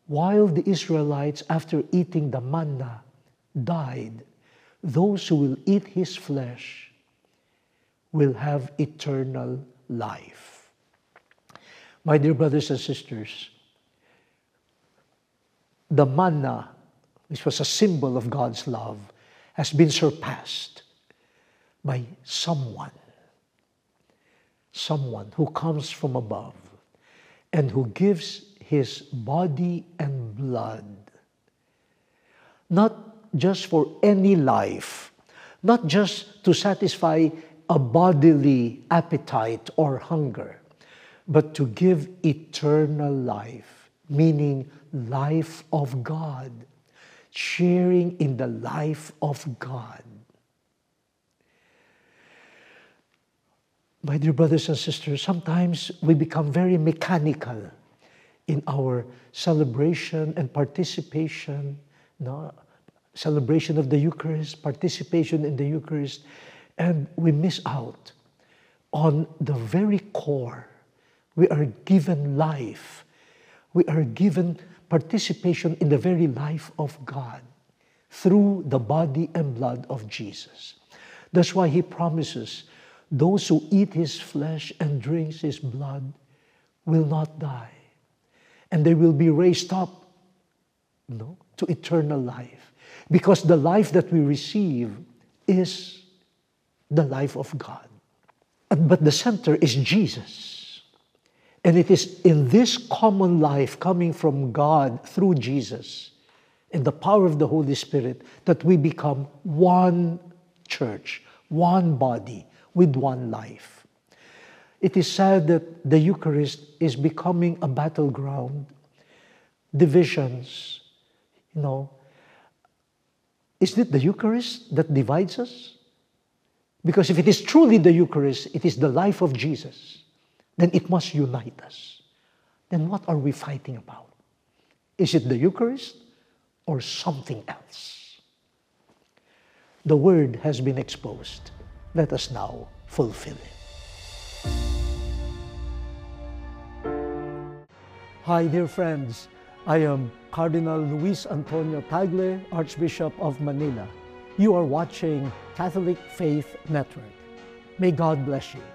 while the Israelites, after eating the manna, died, those who will eat his flesh will have eternal life. My dear brothers and sisters, the manna, which was a symbol of God's love, has been surpassed by someone who comes from above and who gives his body and blood, not just for any life, not just to satisfy a bodily appetite or hunger, but to give eternal life, meaning life of God, sharing in the life of God. My dear brothers and sisters, sometimes we become very mechanical in our celebration and participation, celebration of the Eucharist, participation in the Eucharist, and we miss out on the very core. We are given life. We are given participation in the very life of God through the body and blood of Jesus. That's why he promises, those who eat his flesh and drinks his blood will not die, and they will be raised up to eternal life, because the life that we receive is the life of God. But the center is Jesus. And it is in this common life coming from God through Jesus and the power of the Holy Spirit that we become one church, one body, with one life. It is said that the Eucharist is becoming a battleground. Divisions, Is it the Eucharist that divides us? Because if it is truly the Eucharist, it is the life of Jesus, then it must unite us. Then what are we fighting about? Is it the Eucharist or something else? The Word has been exposed. Let us now fulfill it. Hi, dear friends. I am Cardinal Luis Antonio Tagle, Archbishop of Manila. You are watching Catholic Faith Network. May God bless you.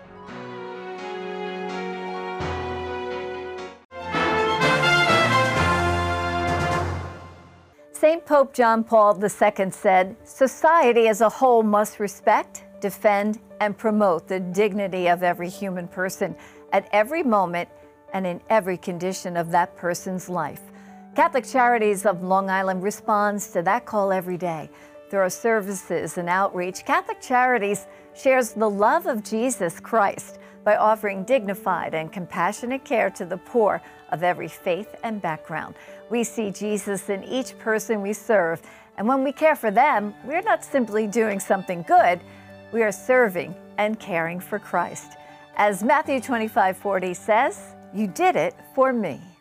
St. Pope John Paul II said, "Society as a whole must respect, defend, and promote the dignity of every human person at every moment and in every condition of that person's life." Catholic Charities of Long Island responds to that call every day. Through our services and outreach, Catholic Charities shares the love of Jesus Christ by offering dignified and compassionate care to the poor of every faith and background. We see Jesus in each person we serve, and when we care for them, we're not simply doing something good, we are serving and caring for Christ. As Matthew 25:40 says, "You did it for me."